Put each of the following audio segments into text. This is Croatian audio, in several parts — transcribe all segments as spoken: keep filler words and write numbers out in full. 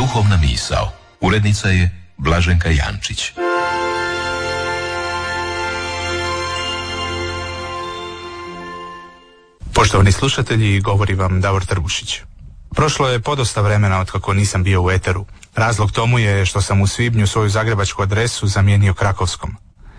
Duhovna misao. Urednica je Blaženka Jančić. Poštovani slušatelji, govori vam Davor Trbušić. Prošlo je podosta vremena otkako nisam bio u eteru. Razlog tomu je što sam u svibnju svoju zagrebačku adresu zamijenio krakovskom.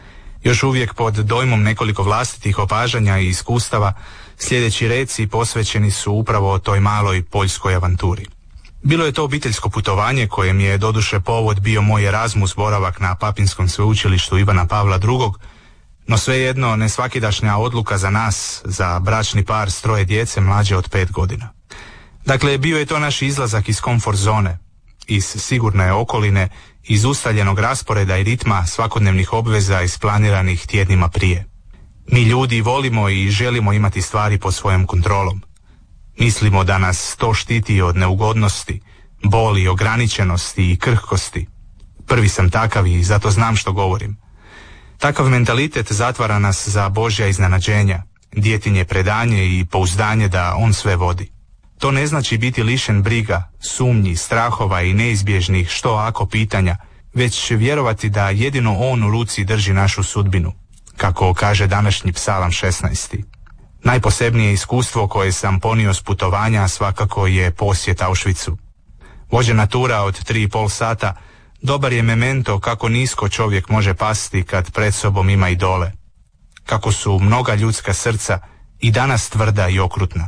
Još uvijek pod dojmom nekoliko vlastitih opažanja i iskustava, sljedeći reci posvećeni su upravo toj maloj poljskoj avanturi. Bilo je to obiteljsko putovanje kojem je doduše povod bio moj Erasmus boravak na Papinskom sveučilištu Ivana Pavla drugog, no svejedno ne svakidašnja odluka za nas, za bračni par s troje djece mlađe od pet godina. Dakle, bio je to naš izlazak iz komfort zone, iz sigurne okoline, iz ustaljenog rasporeda i ritma svakodnevnih obveza isplaniranih tjednima prije. Mi ljudi volimo i želimo imati stvari pod svojom kontrolom. Mislimo da nas to štiti od neugodnosti, boli, ograničenosti i krhkosti. Prvi sam takav i zato znam što govorim. Takav mentalitet zatvara nas za Božja iznenađenja, djetinje predanje i pouzdanje da on sve vodi. To ne znači biti lišen briga, sumnji, strahova i neizbježnih što ako pitanja, već vjerovati da jedino on u ruci drži našu sudbinu, kako kaže današnji psalam šesnaesti. Najposebnije iskustvo koje sam ponio s putovanja svakako je posjet Auschwitzu. Vođena tura od tri i pol sata dobar je memento kako nisko čovjek može pasti kad pred sobom ima idole. Kako su mnoga ljudska srca i danas tvrda i okrutna.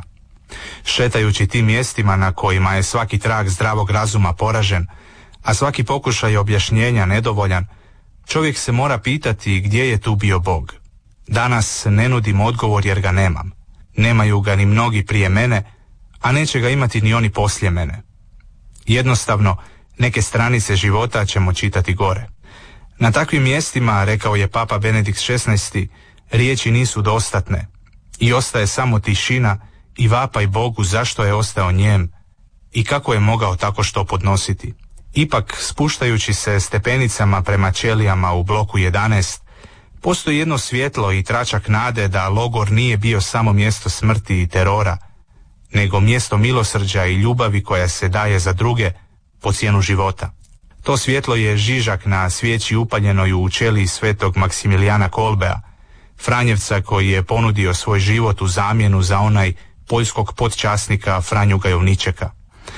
Šetajući tim mjestima na kojima je svaki trag zdravog razuma poražen, a svaki pokušaj objašnjenja nedovoljan, čovjek se mora pitati gdje je tu bio Bog. Danas ne nudim odgovor jer ga nemam. Nemaju ga ni mnogi prije mene, a neće ga imati ni oni poslije mene. Jednostavno, neke stranice života ćemo čitati gore. Na takvim mjestima, rekao je Papa Benedikt šesnaesti, riječi nisu dostatne i ostaje samo tišina i vapaj Bogu zašto je ostao njem i kako je mogao tako što podnositi. Ipak, spuštajući se stepenicama prema ćelijama u bloku jedanaest, postoji jedno svjetlo i tračak nade da logor nije bio samo mjesto smrti i terora, nego mjesto milosrđa i ljubavi koja se daje za druge po cijenu života. To svjetlo je žižak na svijeći upaljenoj u ćeliji svetog Maksimilijana Kolbea, Franjevca koji je ponudio svoj život u zamjenu za onaj poljskog podčasnika Franju Gajovničeka.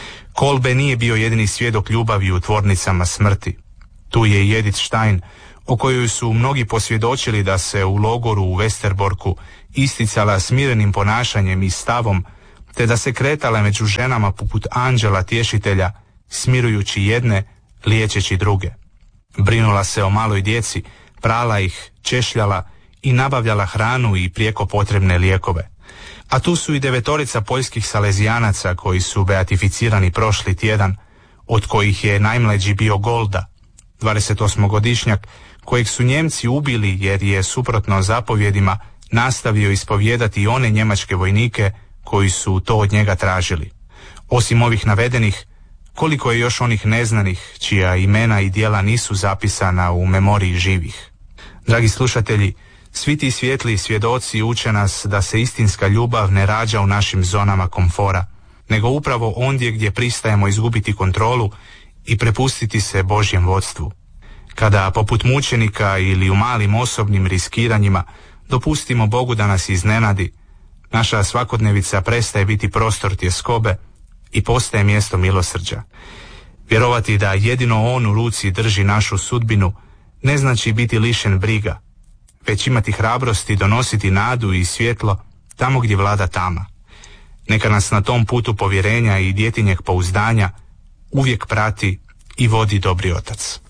Kolbe nije bio jedini svjedok ljubavi u tvornicama smrti. Tu je i Edith Stein, o kojoj su mnogi posvjedočili da se u logoru u Westerborku isticala smirenim ponašanjem i stavom, te da se kretala među ženama poput anđela tješitelja, smirujući jedne, liječeći druge. Brinula se o maloj djeci, prala ih, češljala i nabavljala hranu i prijeko potrebne lijekove. A tu su i devetorica poljskih salezijanaca koji su beatificirani prošli tjedan, od kojih je najmlađi bio Golda, dvadesetosmogodišnjak, kojeg su Njemci ubili jer je suprotno zapovjedima nastavio ispovijedati one njemačke vojnike koji su to od njega tražili. Osim ovih navedenih, koliko je još onih neznanih čija imena i djela nisu zapisana u memoriji živih. Dragi slušatelji, svi ti svijetli svjedoci uče nas da se istinska ljubav ne rađa u našim zonama komfora, nego upravo ondje gdje pristajemo izgubiti kontrolu i prepustiti se Božjem vodstvu. Kada poput mučenika ili u malim osobnim riskiranjima dopustimo Bogu da nas iznenadi, naša svakodnevica prestaje biti prostor tjeskobe i postaje mjesto milosrđa. Vjerovati da jedino on u ruci drži našu sudbinu ne znači biti lišen briga, već imati hrabrosti donositi nadu i svjetlo tamo gdje vlada tama. Neka nas na tom putu povjerenja i djetinjeg pouzdanja uvijek prati i vodi dobri Otac.